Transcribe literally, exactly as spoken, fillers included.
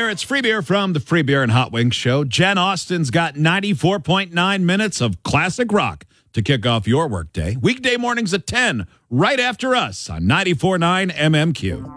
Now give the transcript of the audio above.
there. It's Free Beer from the Free Beer and Hot Wings Show. Jen Austen's got ninety-four point nine minutes of classic rock to kick off your workday. Weekday mornings at ten, right after us on ninety-four point nine M M Q.